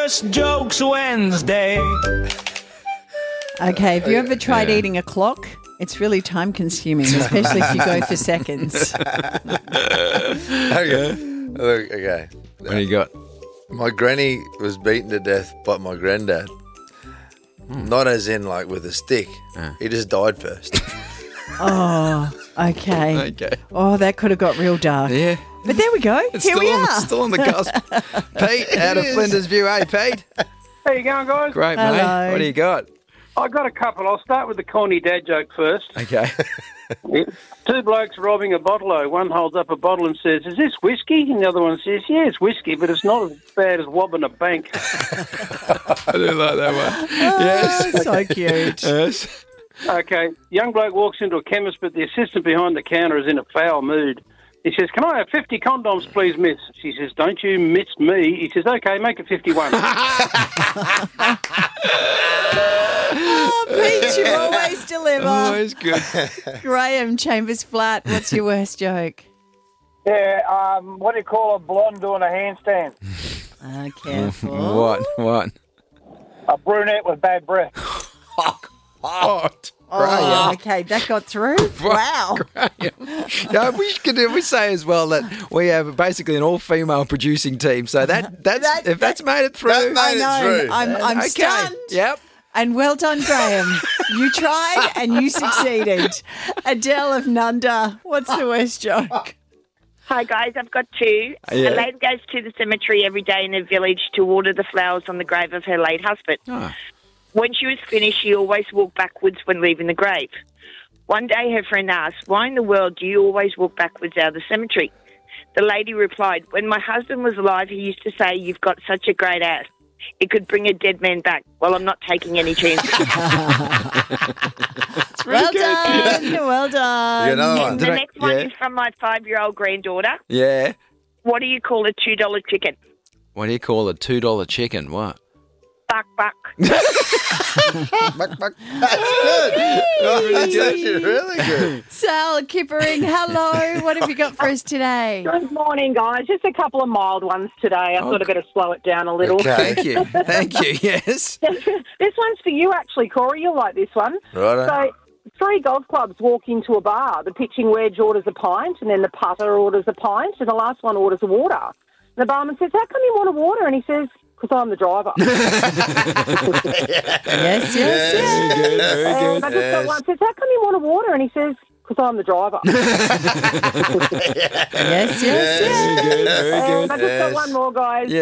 Worst Jokes Wednesday. Okay, have you ever tried eating a clock? It's really time consuming, especially if you go for seconds. Okay. What do you got? My granny was beaten to death by my granddad. Not as in like with a stick. He just died first. Oh, okay. Okay. Oh, that could have got real dark. Yeah. But there we go. It's Here we are. still on the cusp. Pete, out of Flinders View, Pete? How you going, guys? Great, Hello. mate. What do you got? I got a couple. I'll start with the corny dad joke first. Okay. Two blokes robbing a bottle-o. One holds up a bottle and says, "Is this whiskey?" And the other one says, "Yeah, it's whiskey, but it's not as bad as robbing a bank." I do like that one. Yes. So cute. Yes. Okay, young bloke walks into a chemist, but the assistant behind the counter is in a foul mood. He says, "Can I have 50 condoms, please, miss?" She says, "Don't you miss me." He says, "Okay, make it 51. Oh, Pete, you always deliver. Always good. Graham, Chambers Flat, what's your worst joke? Yeah, what do you call a blonde doing a handstand? Careful. What? A brunette with bad breath. What? Oh, okay, that got through. Wow. No, we say as well that we have basically an all-female producing team, so if that's made it through. That I made it know. through. I'm Okay. stunned. Yep. And well done, Graham. You tried and you succeeded. Adele of Nunda, what's the worst joke? Hi guys, I've got two. Yeah. A lady goes to the cemetery every day in her village to water the flowers on the grave of her late husband. Oh. When she was finished, she always walked backwards when leaving the grave. One day her friend asked, "Why in the world do you always walk backwards out of the cemetery?" The lady replied, "When my husband was alive, he used to say, 'You've got such a great ass. It could bring a dead man back.' Well, I'm not taking any chances." Well done. Well done. You got another one? And the next one is from my 5-year-old granddaughter. Yeah. What do you call a $2 chicken? What do you call a $2 chicken? What? Buck, buck. That's good. That's actually really good. Sal Kippering, hello. What have you got for us today? Good morning, guys. Just a couple of mild ones today. I thought I'd better slow it down a little. Okay. Thank you. Thank you. Yes. This one's for you, actually, Corey. You'll like this one. Righto. So, 3 golf clubs walk into a bar. The pitching wedge orders a pint, and then the putter orders a pint, and the last one orders a water. And the barman says, "How come you want a water?" And he says, "Because I'm the driver." Yes. Very good. Very And good. I just got one says, "How come you want a water?" And he says, "Because I'm the driver." Yes. Very good. Very good. And I just got one more, guys. Yeah.